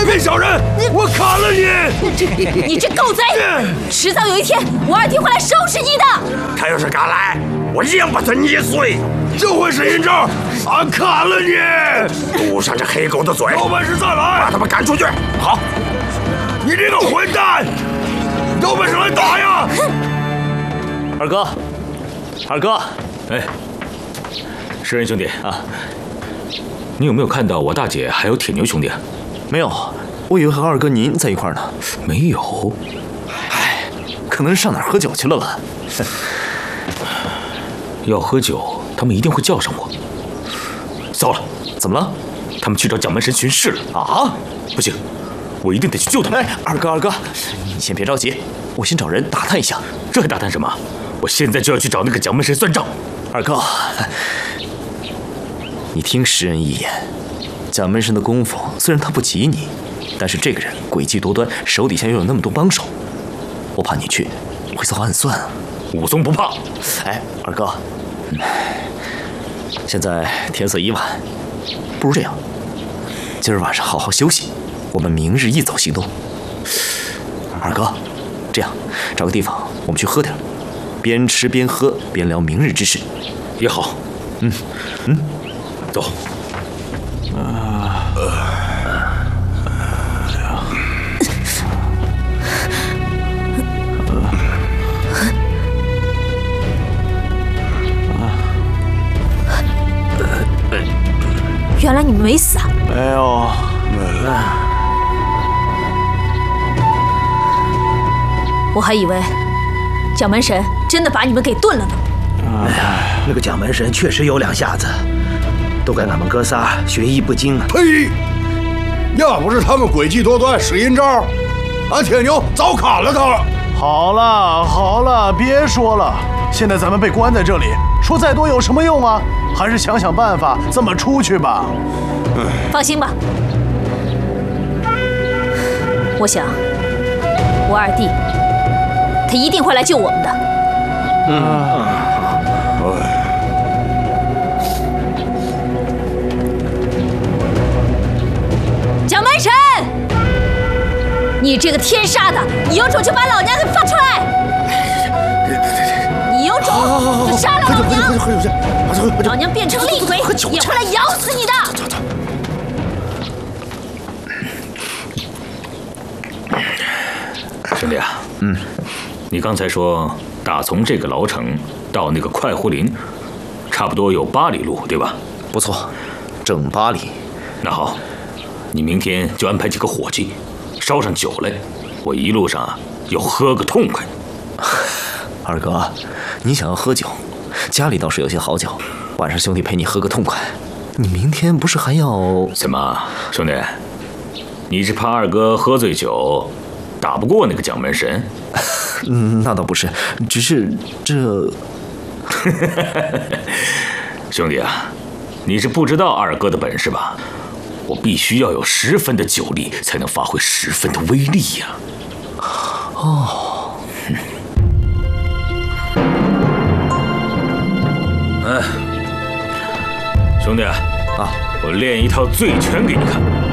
别小人，我砍了你！ 你这狗贼！迟早有一天，我二弟会来收拾你的。 他要是敢来，我硬把他捏碎！这回是阴招，俺砍了你！堵上这黑狗的嘴！有本事再来，把他们赶出去！好，你这个混蛋，有本事来打呀！ 二哥，二哥， 哎，诗人兄弟啊，你有没有看到我大姐还有铁牛兄弟啊？ 没有，我以为和二哥您在一块儿呢。 没有， 唉，可能是上哪儿喝酒去了吧。 要喝酒，他们一定会叫上我。糟了， 怎么了？ 他们去找蒋门神巡视了啊！不行，我一定得去救他们。 哎，二哥，你先别着急，我先找人打探一下。 这还打探什么？我现在就要去找那个蒋门神算账。 二哥，你听诗人一言，蒋门神的功夫虽然他不及你，但是这个人诡计多端，手底下又有那么多帮手，我怕你去会遭暗算啊。 武松不怕。 哎，二哥，现在天色已晚，不如这样，今儿晚上好好休息，我们明日一早行动。二哥，这样找个地方我们去喝点，边吃边喝边聊明日之事， 也好。走。 原来你们没死啊！ 哎呦， 我还以为蒋门神真的把你们给炖了呢。 哎呀，那个蒋门神确实有两下子，都怪俺们哥仨学艺不精啊！ 呸！要不是他们诡计多端使阴招，俺铁牛早砍了他了。 好了，别说了，现在咱们被关在这里，说再多有什么用啊？还是想想办法怎么出去吧。 放心吧，我想我二弟他一定会来救我们的。蒋门神，你这个天杀的，你有种就把老娘给放出来！你有种就杀了老娘！老娘变成厉鬼也会来咬死你的！ 兄弟啊，你刚才说打从这个牢城到那个快活林，差不多有8里路，对吧？ 不错，整8里。 那好，你明天就安排几个伙计，烧上酒来，我一路上要喝个痛快。 二哥，你想要喝酒，家里倒是有些好酒，晚上兄弟陪你喝个痛快。你明天不是还要…… 怎么，兄弟，你是怕二哥喝醉酒打不过那个蒋门神？ 那倒不是，只是这…… 兄弟啊，你是不知道二哥的本事吧？我必须要有10分的酒力，才能发挥10分的威力呀！兄弟啊，我练一套醉拳给你看。